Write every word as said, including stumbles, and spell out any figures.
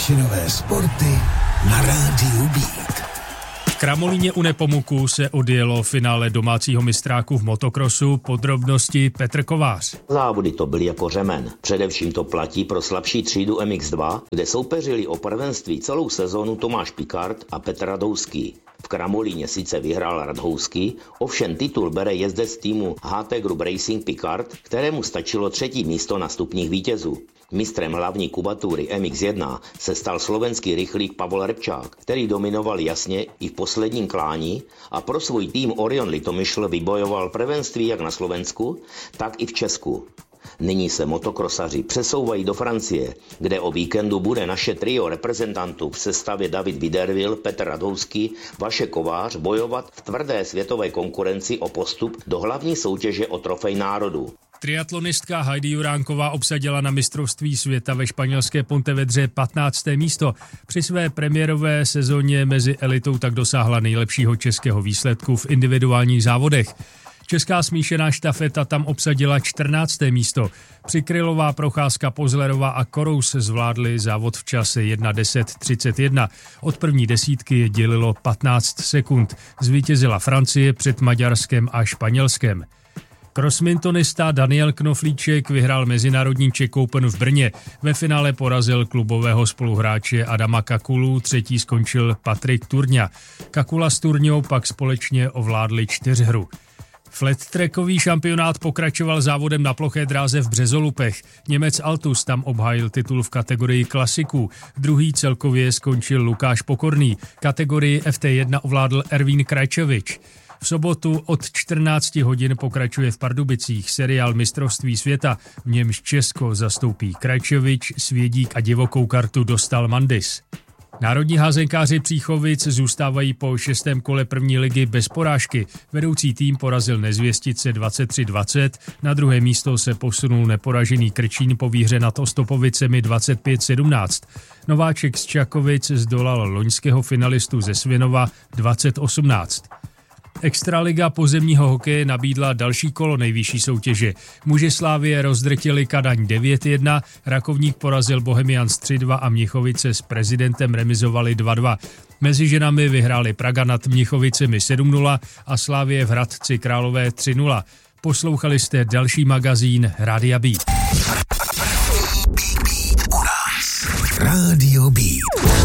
Trenčinové sporty na Rádiu Beat. V Kramolíně u Nepomuku se odjelo finále domácího mistráku v motokrosu. Podrobnosti Petr Kovář. Závody to byly jako řemen. Především to platí pro slabší třídu M X dva, kde soupeřili o prvenství celou sezónu Tomáš Pikard a Petr Radhouský. V Kramolíně sice vyhrál Radhouský, ovšem titul bere jezdec týmu H T Group Racing Pikard, kterému stačilo třetí místo na stupních vítězů. Mistrem hlavní kubatury M X jedna se stal slovenský rychlík Pavol Repčák, který dominoval jasně i v posledním klání a pro svůj tým Orion Litomyšl vybojoval prvenství jak na Slovensku, tak i v Česku. Nyní se motokrosaři přesouvají do Francie, kde o víkendu bude naše trio reprezentantů v sestavě David Viderville, Petr Radhouský, Vašek Kovář bojovat v tvrdé světové konkurenci o postup do hlavní soutěže o trofej národů. Triatlonistka Heidi Juránková obsadila na mistrovství světa ve španělské Pontevedře patnácté místo. Při své premiérové sezóně mezi elitou tak dosáhla nejlepšího českého výsledku v individuálních závodech. Česká smíšená štafeta tam obsadila čtrnácté místo. Přikrylová, Procházka, Pozlerová a Korous zvládli závod v čase jedna deset třicet jedna. Od první desítky je dělilo patnáct sekund. Zvítězila Francie před Maďarskem a Španělskem. Crossmintonista Daniel Knoflíček vyhrál mezinárodní Czech Open v Brně. Ve finále porazil klubového spoluhráče Adama Kakulu, třetí skončil Patrik Turňa. Kakula s Turňou pak společně ovládli čtyřhru. Flat-trackový šampionát pokračoval závodem na ploché dráze v Březolupech. Němec Altus tam obhájil titul v kategorii klasiků. Druhý celkově skončil Lukáš Pokorný. Kategorii F T jedna ovládl Ervín Krajčovič. V sobotu od čtrnácti hodin pokračuje v Pardubicích seriál Mistrovství světa. V němž Česko zastoupí Krajčovič, Svědík a divokou kartu dostal Mandis. Národní házenkáři Příchovic zůstávají po šestém kole první ligy bez porážky. Vedoucí tým porazil Nezvěstice dvacet tři dvacet, na druhé místo se posunul neporažený Krčín po výhře nad Ostopovicemi dvacet pět sedmnáct. Nováček z Čakovic zdolal loňského finalistu ze Svinova dvacet osmnáct. Extraliga pozemního hokeje nabídla další kolo nejvyšší soutěže. Muži Slávie rozdrtili Kadaň devět jedna, Rakovník porazil Bohemians tři dva a Mnichovice s Prezidentem remizovali dva dva. Mezi ženami vyhráli Praga nad Mnichovicemi sedm nula a Slávie v Hradci Králové tři nula. Poslouchali jste další magazín Rádia Beat. Rádio Beat.